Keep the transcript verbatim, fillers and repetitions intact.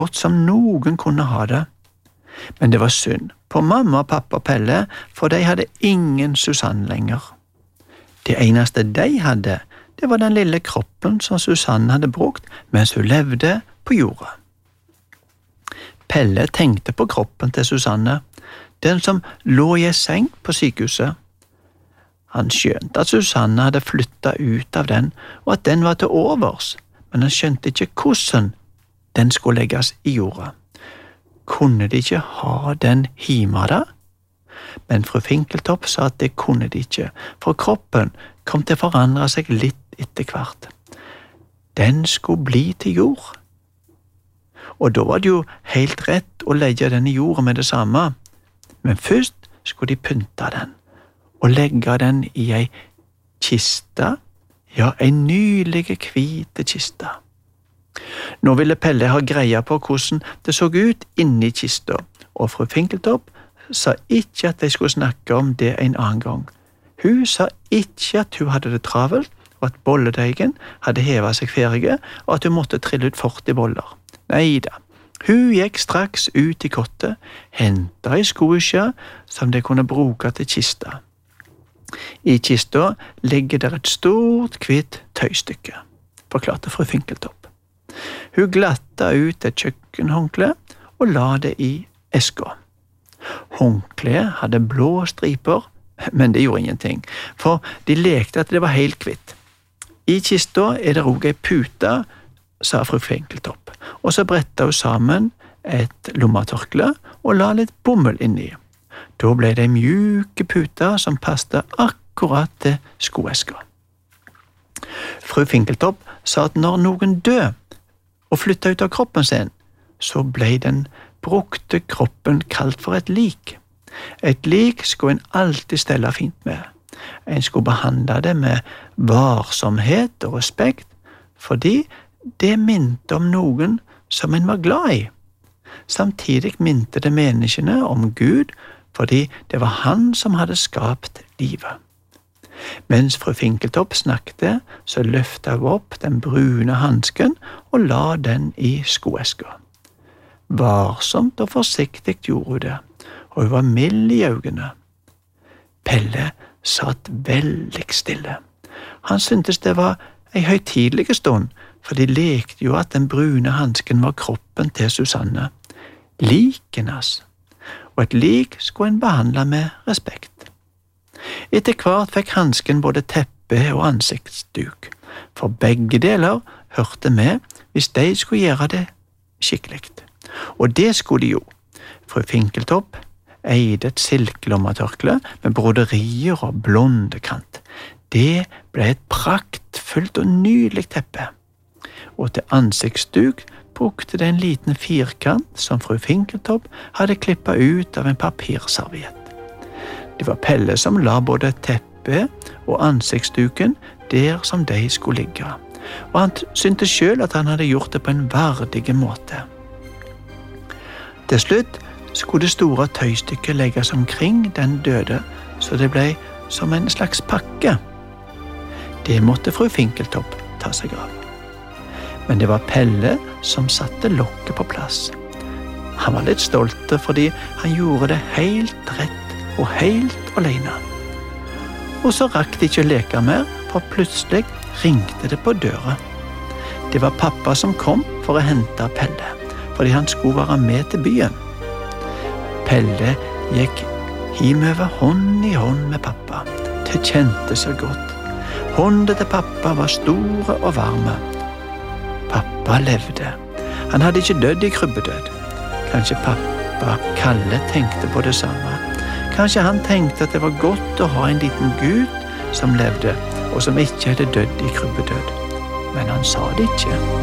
godt som noen kunne ha det. Men det var synd på mamma, pappa og Pelle, for de hadde ingen Susanne lenger. Det eneste de hadde, det var den lille kroppen som Susanne hadde brukt mens hun levde på jorda. Pelle tenkte på kroppen til Susanne, den som lå i en seng på sykehuset. Han skjønte at Susanne hadde flyttet ut av den, og at den var til overs, men han skjønte ikke hvordan den skulle legges i jorda. Kunne de ikke ha den hjemme da? Men fru Finkeltopp sa at det kunne de ikke, for kroppen kom til å forandre seg litt etter hvert. Den skulle bli til jord. Og da var det jo helt rett å legge den i jorda med det samme, men først skulle de pynte den og legge den i ei kiste, ja, ei nydelige hvite kiste. Nå ville Pelle ha greie på hvordan det så ut inni kista, og fru Finkeltopp sa ikke at de skulle snakke om det en annen gang. Hun sa ikke at hun hadde det travelt, og at bolledeigen hadde hevet seg ferdige, og at hun måtte trille ut førti boller. Neida, hun gikk straks ut i kottet, hentet ei skoeskje som de kunne bruke til kista. I kista ligger der et stort, hvitt tøystykke, forklarte fru Finkeltopp. Hun glatta ut et kjøkkenhåndkle og la det i eska. Håndkleet hadde blå striper, men det gjorde ingenting, for de lekte at det var helt hvitt. I kista er det også ei pute, sa fru Finkeltopp, og så bretta hun sammen et lommetørkle og la litt bomull inni. Da ble det mjuke puter som passte akkurat til skoeska. Fru Finkeltopp sa at når noen døde og flyttet ut av kroppen sin, så ble den brukte kroppen kalt for et lik. Et lik skulle en alltid stelle fint med. En skulle behandle det med varsomhet og respekt, fordi det minte om noen som en var glad i. Samtidig minte det menneskene om Gud, fordi det var han som hadde skapt livet. Mens fru Finkeltopp snakket, så løftet hun opp den brune hansken og la den i skoeska. Varsomt og forsiktig gjorde hun det, og hun var mild i øynene. Pelle satt veldig stille. Han syntes det var ei høytidelig stund, for de lekte jo at den brune hansken var kroppen til Susanne, liken hans, og et lik skulle en behandle med respekt. Etter hvert fikk hansken både teppe og ansiktsduk, for begge deler hørte med hvis de skulle gjøre det skikkelig. Og det skulle de jo. Fru Finkeltopp eide et silkelommetørkle med broderier og blonde kant. Det ble et praktfullt og nydelig teppe. Og til ansiktsduk brukte det en liten firkant som fru Finkeltopp hadde klippet ut av en papirserviett. Det var Pelle som la både teppet og ansiktsduken der som de skulle ligge, og han syntes selv at han hadde gjort det på en verdig måte. Til slutt skulle det store tøystykket legges omkring den døde, så det ble som en slags pakke. Det måtte fru Finkeltopp ta seg av. Men det var Pelle som satte lokket på plass. Han var litt stolt fordi han gjorde det helt rett og helt alene. Og så rakk de ikke å leke mer, for plutselig ringte det på døra. Det var pappa som kom for å hente Pelle, fordi han skulle være med til byen. Pelle gikk hjemover hånd i hånd med pappa. Det kjente så godt. Hånden til pappa var store og varme. Pappa levde. Han hadde ikke dødd i krybbedød. Kanskje pappa Kalle tenkte på det samme. Kanskje han tenkte at det var godt å ha en liten gutt som levde, og som ikke hadde dødd i krybbedød. Men han sa det ikke.